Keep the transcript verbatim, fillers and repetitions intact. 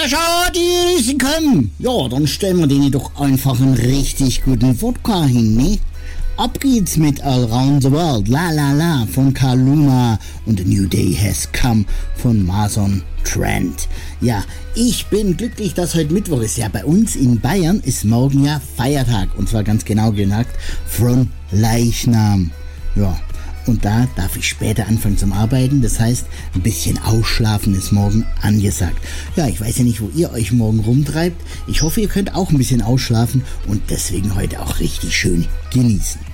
Sascha, die Risiken. Ja, dann stellen wir denen doch einfach einen richtig guten Wodka hin, ne? Ab geht's mit All Round the World, La La La von Kaluma und A New Day Has Come von Mason Trent. Ja, ich bin glücklich, dass heute Mittwoch ist. Ja, bei uns in Bayern ist morgen ja Feiertag und zwar ganz genau gesagt von Leichnam. Ja, und da darf ich später anfangen zum Arbeiten, das heißt, ein bisschen ausschlafen ist morgen angesagt. Ja, ich weiß ja nicht, wo ihr euch morgen rumtreibt. Ich hoffe, ihr könnt auch ein bisschen ausschlafen und deswegen heute auch richtig schön genießen.